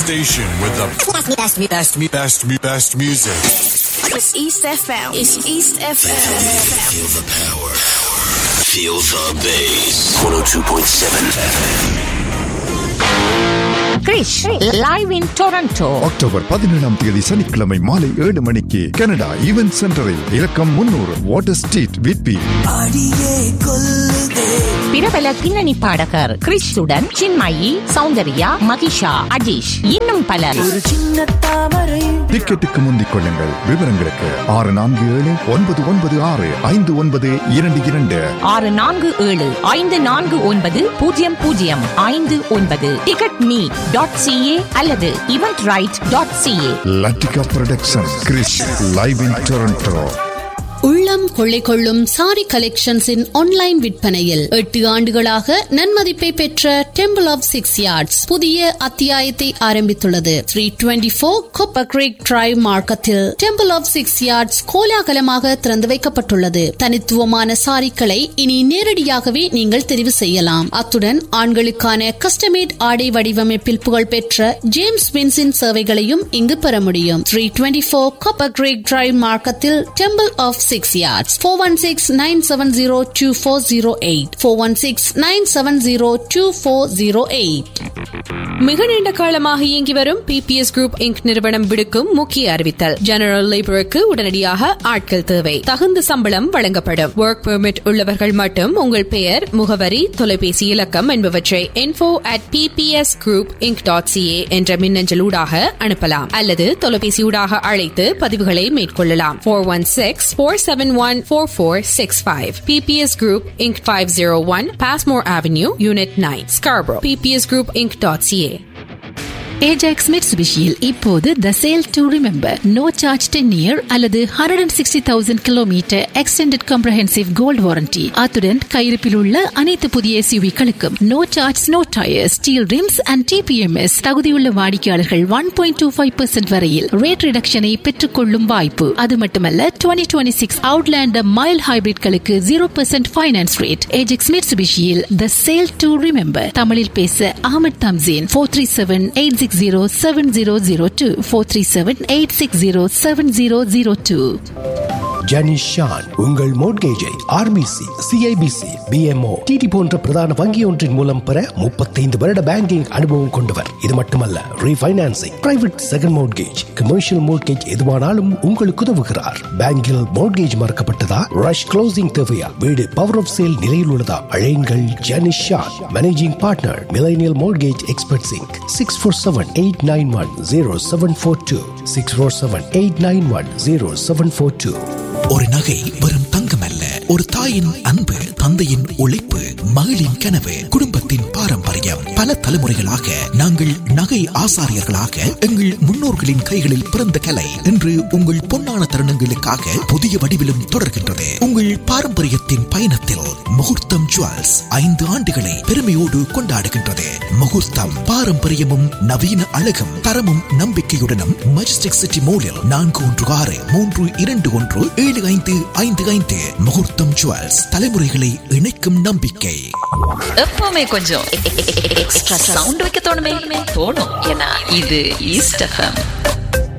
station with the best music. It's East FM. It's East FM. Feel the power. Feel the bass. 102.7 FM. Girish live in Toronto October 17 சனிக்கிழமை மாலை 7 மணிக்கு Canada event சென்டரில் இலக்கம் 300 water street Whitby. பிரபல பின்னணி பாடகர் கிரிஷுடன் சின்மயி, சௌந்தர்யா, மகிஷா, அஜீஷ் இன்னும் பலர். டிக்கெட்டுக்கு முந்திக் கொள்ளுங்கள். விவரங்களுக்கு 647-996-5922 647-549-0059 ticketme.ca அல்லது eventrite.ca. Latika production Girish live in Toronto. உள்ளம் கொள்ளை கொள்ளும் சாரி கலெக்ஷன்ஸின் ஆன்லைன் விற்பனையில் 8 ஆண்டுகளாக நன்மதிப்பை பெற்ற டெம்பிள் ஆஃப் 6 யார்ட்ஸ் புதிய அத்தியாயத்தை ஆரம்பித்துள்ளது. 324 Copper Creek Drive மார்க்கத்தில் டெம்பிள் ஆஃப் 6 யார்ட்ஸ் கோலாகலமாக திறந்து வைக்கப்பட்டுள்ளது. தனித்துவமான சாரிகளை இனி நேரடியாகவே நீங்கள் தெரிவு செய்யலாம். அத்துடன் ஆண்களுக்கான கஸ்டமேட் ஆடை வடிவமைப்பில் புகழ்பெற்ற ஜேம்ஸ் வின்ஸின் சேவைகளையும் இங்கு பெற முடியும். 324 Copper Creek Drive மார்க்கத்தில் டெம்பிள் ஆஃப் 6 yards. 416-970-2408 416-970-2408. மிக நீண்ட காலமாக இயங்கி வரும் பிபிஎஸ் குரூப் இன்க் நிறுவனம் விடுக்கும் முக்கிய அறிவித்தல். ஜெனரல் லேபருக்கு உடனடியாக ஆட்கள் தேவை. தகுந்த சம்பளம் வழங்கப்படும். ஒர்க் பெர்மிட் உள்ளவர்கள் மட்டும் உங்கள் பெயர், முகவரி, தொலைபேசி இலக்கம் என்பவற்றை info@ppsgroupinc.ca என்ற மின்னஞ்சல் ஊடாக அனுப்பலாம் அல்லது தொலைபேசி ஊடாக அழைத்து பதிவுகளை மேற்கொள்ளலாம். 416-471-4465. PPS Group Inc. 501 Passmore Avenue, Unit 9, Scarborough. ppsgroupinc.ca. Ajax மிட்சுபிஷியில் இப்போது த sale to remember no charge 10 year அல்லது 160,000 kilometre extended comprehensive gold warranty. அத்துடன் கையிருப்பில் உள்ள அனைத்து புதிய எஸ்யூவிகளுக்கும் no charge no tyre steel rims and DBMS. தகுதியுள்ள வாடிக்கையாளர்கள் 1.25% வரையில் ரேட் ரிடக்ஷனை பெற்றுக் கொள்ளும் வாய்ப்பு. அது மட்டுமல்ல 2026 Outlander mile ஹைபிரிட்களுக்கு 0% finance rate. Ajax மிட்சுபிஷியில் the sale to remember. தமிழில் பேச அகமது தம்சீன். 437-860-7002 437-860-7002. ஜானிஷ் ஷான் உங்கள் மோட்கேஜை ஆர்பிசி, சிஐபிசி, பிஎம்ஓ, டிடி போன்ற பிரதான வங்கி ஒன்றின் மூலம் பெற 35 வருட பேங்கிங் அனுபவம் கொண்டவர். இது மட்டுமல்ல, refinancing, private second mortgage, commercial mortgage எதுவானாலும் உங்களுக்கு உதவுகிறார். பேங்கில் மோட்கேஜ் மறக்கப்பட்டதா, ரஷ் க்ளோசிங் தேவையா, வீடு பவர் ஆஃப் சேல் நிலையில் உள்ளதா, அழையுங்கள் ஜானிஷ் Shawn. Managing partner, millennial mortgage experts Inc. 647-891-0742 647-891-0742. ஒரு நகை வெறும் தங்கம் அல்ல, ஒரு தாயின் அன்பு, தந்தையின் உழைப்பு, மகளின் கனவு, குடும்பத்தின் பாரம்பரியம். பல தலைமுறைகளாக நாங்கள் நகை ஆசாரியர்களாக எங்கள் முன்னோர்களின் கைகளில் பிறந்த கலை இன்று உங்கள் பொன்னான தருணங்களுக்காக புதிய வடிவிலும் தொடர்கின்றது. உங்கள் பாரம்பரியத்தின் பயணத்தில் முகூர்த்தம் ஜுவல்ஸ் 5 ஆண்டுகளை பெருமையோடு கொண்டாடுகின்றது. முகூர்த்தம் பாரம்பரியமும் நவீன அழகும் தரமும் நம்பிக்கையுடனும் மஜஸ்டிக் சிட்டி மோலில் 416-321-7555. முகூர்த்தம் ஜுவல்ஸ், தலைமுறைகளை இணைக்கும் நம்பிக்கை. எப்பவுமே கொஞ்சம் எக்ஸ்ட்ரா சவுண்ட் வைக்க தோணும். ஏன்னா இது ஈஸ்ட் எஃப்எம்.